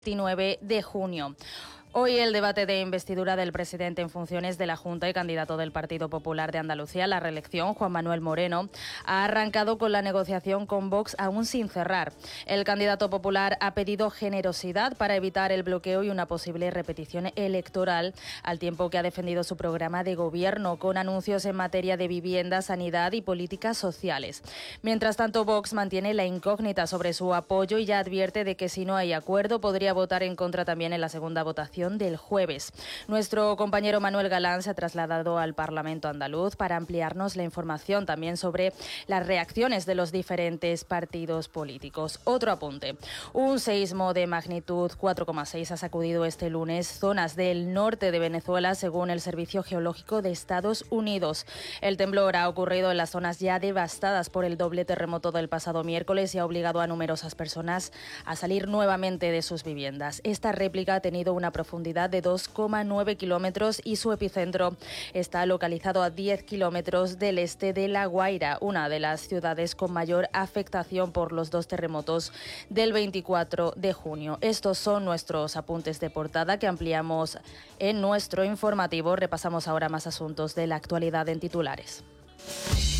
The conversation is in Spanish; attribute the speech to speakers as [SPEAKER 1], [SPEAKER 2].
[SPEAKER 1] 29 de junio. Hoy el debate de investidura del presidente en funciones de la Junta y candidato del Partido Popular de Andalucía a la reelección, Juan Manuel Moreno, ha arrancado con la negociación con Vox aún sin cerrar. El candidato popular ha pedido generosidad para evitar el bloqueo y una posible repetición electoral, al tiempo que ha defendido su programa de gobierno con anuncios en materia de vivienda, sanidad y políticas sociales. Mientras tanto, Vox mantiene la incógnita sobre su apoyo y ya advierte de que si no hay acuerdo podría votar en contra también en la segunda votación del jueves. Nuestro compañero Manuel Galán se ha trasladado al Parlamento andaluz para ampliarnos la información también sobre las reacciones de los diferentes partidos políticos. Otro apunte. Un seísmo de magnitud 4,6 ha sacudido este lunes zonas del norte de Venezuela, según el Servicio Geológico de Estados Unidos. El temblor ha ocurrido en las zonas ya devastadas por el doble terremoto del pasado miércoles y ha obligado a numerosas personas a salir nuevamente de sus viviendas. Esta réplica ha tenido una profundidad de 2,9 kilómetros y su epicentro está localizado a 10 kilómetros del este de La Guaira, una de las ciudades con mayor afectación por los dos terremotos del 24 de junio. Estos son nuestros apuntes de portada que ampliamos en nuestro informativo. Repasamos ahora más asuntos de la actualidad en titulares.